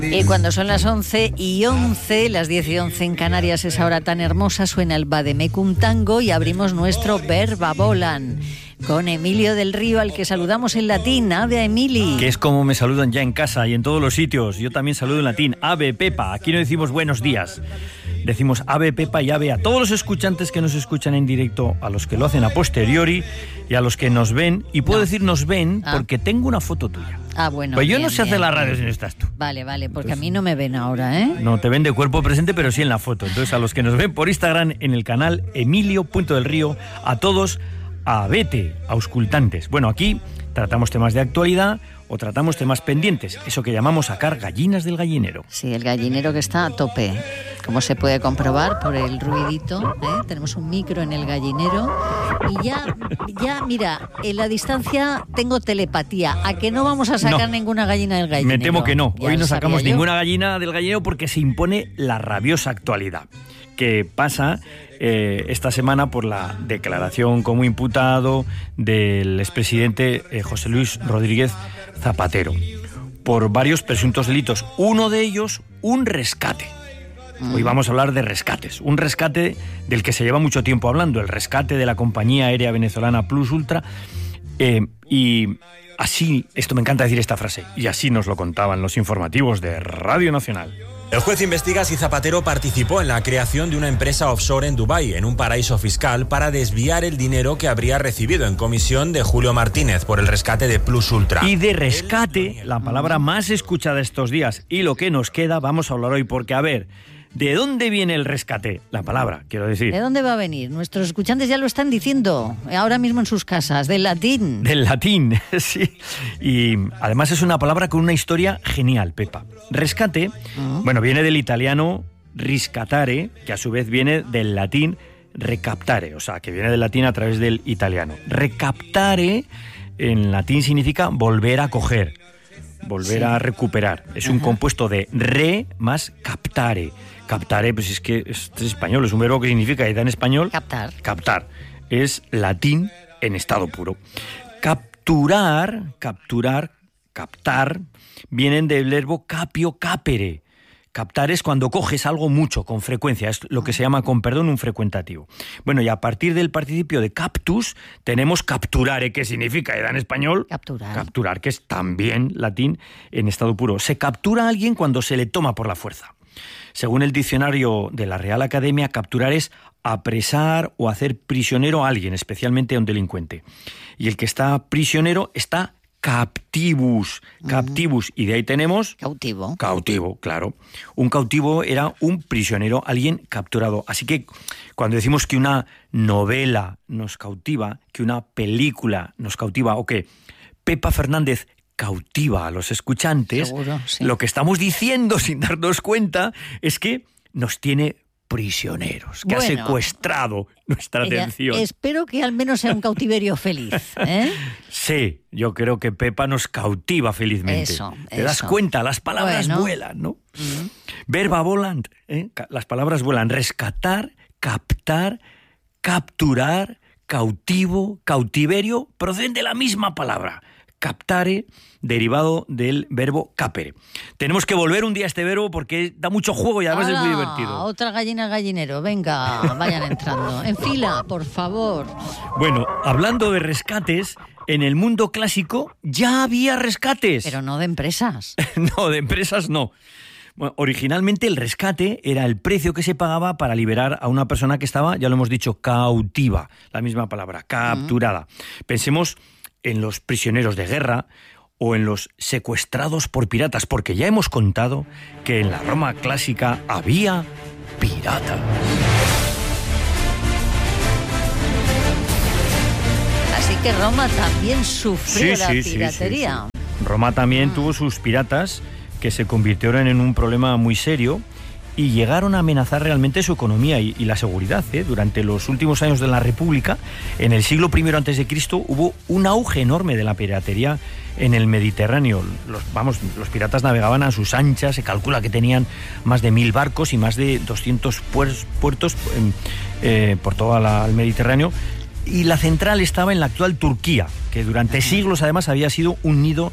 Y cuando son las 11:11, las 10:11 en Canarias, esa hora tan hermosa, suena el Vademecum Tango y abrimos nuestro Verba Volant con Emilio del Río, al que saludamos en latín. Ave Emili. Que es como me saludan ya en casa y en todos los sitios. Yo también saludo en latín. Ave Pepa. Aquí no decimos buenos días. Decimos Ave Pepa y Ave a todos los escuchantes que nos escuchan en directo, a los que lo hacen a posteriori y a los que nos ven. Y puedo decir nos ven porque tengo una foto tuya. Ah, bueno. Pues yo bien, no sé bien. hacer la radio si no estás tú. Vale, porque entonces, a mí no me ven ahora, ¿eh? No te ven de cuerpo presente, pero sí en la foto. Entonces, a los que nos ven por Instagram en el canal Emilio.delrío, a todos, a vete, auscultantes. Bueno, aquí tratamos temas de actualidad o tratamos temas pendientes, eso que llamamos sacar gallinas del gallinero. Sí, el gallinero que está a tope, como se puede comprobar por el ruidito, ¿eh? Tenemos un micro en el gallinero y ya mira, en la distancia tengo telepatía, a que no vamos a sacar ninguna gallina del gallinero. Me temo que no, ya hoy no sacamos yo. ninguna gallina del gallinero porque se impone la rabiosa actualidad que pasa esta semana por la declaración como imputado del expresidente José Luis Rodríguez Zapatero por varios presuntos delitos. Uno de ellos, un rescate. Hoy vamos a hablar de rescates. Un rescate del que se lleva mucho tiempo hablando, el rescate de la compañía aérea venezolana Plus Ultra. Y así, esto me encanta decir esta frase, y así nos lo contaban los informativos de Radio Nacional. El juez investiga si Zapatero participó en la creación de una empresa offshore en Dubái, en un paraíso fiscal, para desviar el dinero que habría recibido en comisión de Julio Martínez por el rescate de Plus Ultra. Y de rescate, la palabra más escuchada estos días, y lo que nos queda, vamos a hablar hoy, porque a ver, ¿de dónde viene el rescate? La palabra, quiero decir. ¿De dónde va a venir? Nuestros escuchantes ya lo están diciendo, ahora mismo en sus casas, del latín. Del latín, sí. Y además es una palabra con una historia genial, Pepa. Rescate, bueno, viene del italiano riscatare, que a su vez viene del latín recaptare, o sea, que viene del latín a través del italiano. Recaptare en latín significa volver a coger, volver a recuperar. Es un compuesto de re más captare. Captare, pues es que es español, es un verbo que significa, y da en español, captar. Captar. Es latín en estado puro. Capturar, captar, vienen del verbo capio capere. Captar es cuando coges algo mucho, con frecuencia, es lo que se llama, con perdón, un frecuentativo. Bueno, y a partir del participio de captus, tenemos capturare, que significa, y da en español, capturar, que es también latín en estado puro. Se captura a alguien cuando se le toma por la fuerza. Según el diccionario de la Real Academia, capturar es apresar o hacer prisionero a alguien, especialmente a un delincuente. Y el que está prisionero está captivus, y de ahí tenemos... Cautivo, claro. Un cautivo era un prisionero, alguien capturado. Así que cuando decimos que una novela nos cautiva, que una película nos cautiva, o que Pepa Fernández cautiva a los escuchantes, seguro, sí. Lo que estamos diciendo sin darnos cuenta es que nos tiene prisioneros, que ha secuestrado nuestra atención. Espero que al menos sea un cautiverio feliz, ¿eh? Sí, yo creo que Pepa nos cautiva felizmente. ¿Te das cuenta? Las palabras vuelan, ¿no? Verba volant, las palabras vuelan. Rescatar, captar, capturar, cautivo, cautiverio, proceden de la misma palabra. Captare, derivado del verbo capere. Tenemos que volver un día a este verbo porque da mucho juego y además es muy divertido. Otra gallina gallinero, venga, vayan entrando. En fila, por favor. Bueno, hablando de rescates, en el mundo clásico ya había rescates. Pero no de empresas. No, de empresas no. Bueno, originalmente el rescate era el precio que se pagaba para liberar a una persona que estaba, ya lo hemos dicho, cautiva. La misma palabra, capturada. Pensemos en los prisioneros de guerra o en los secuestrados por piratas, porque ya hemos contado que en la Roma clásica había piratas. Así que Roma también sufrió la piratería. Sí. Roma también tuvo sus piratas que se convirtieron en un problema muy serio y llegaron a amenazar realmente su economía y la seguridad. Durante los últimos años de la República, en el siglo I a.C., hubo un auge enorme de la piratería en el Mediterráneo. Los piratas navegaban a sus anchas, se calcula que tenían más de 1000 barcos y más de 200 puertos por todo el Mediterráneo. Y la central estaba en la actual Turquía, que durante siglos además había sido un nido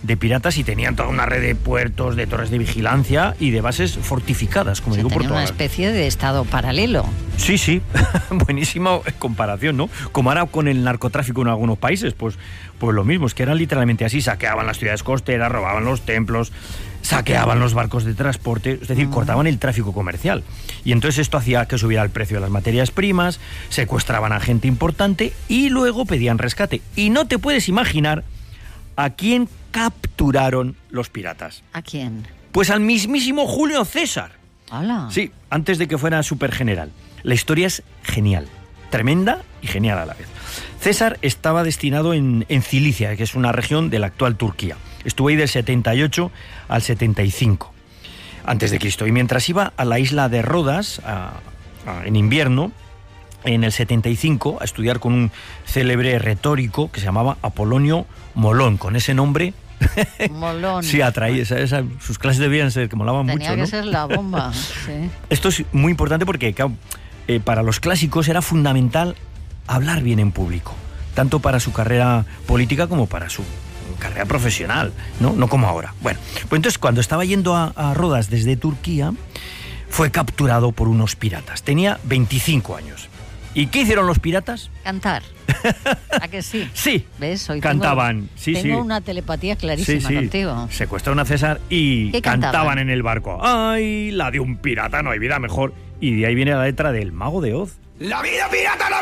de piratas y tenían toda una red de puertos, de torres de vigilancia y de bases fortificadas, como digo, por tenía una todas. especie de estado paralelo. Sí, sí, buenísima comparación, ¿no? Como ahora con el narcotráfico en algunos países, pues lo mismo, es que eran literalmente así, saqueaban las ciudades costeras, robaban los templos, saqueaban los barcos de transporte, es decir, cortaban el tráfico comercial. Y entonces esto hacía que subiera el precio de las materias primas, secuestraban a gente importante y luego pedían rescate. Y no te puedes imaginar a quién capturaron los piratas. ¿A quién? Pues al mismísimo Julio César. ¡Hala! Sí, antes de que fuera supergeneral. La historia es genial, tremenda y genial a la vez. César estaba destinado en Cilicia, que es una región de la actual Turquía. Estuvo ahí del 78 al 75 antes de Cristo. Y mientras iba a la isla de Rodas en invierno, en el 75, a estudiar con un célebre retórico que se llamaba Apolonio Molón, con ese nombre. Molón. Sí, atraía, sus clases debían ser que molaban mucho, ¿no? Tenía que ser la bomba, sí. Esto es muy importante porque para los clásicos era fundamental hablar bien en público, tanto para su carrera política como para su carrera profesional, no como ahora. Bueno, pues entonces cuando estaba yendo a Rodas desde Turquía, fue capturado por unos piratas. Tenía 25 años. ¿Y qué hicieron los piratas? Cantar. ¿A que sí? Sí. ¿Ves? Hoy cantaban. Tengo una telepatía clarísima contigo. Secuestraron a César y cantaban cantaban en el barco. ¡Ay, la de un pirata! No hay vida mejor. Y de ahí viene la letra del Mago de Oz. La vida pirata no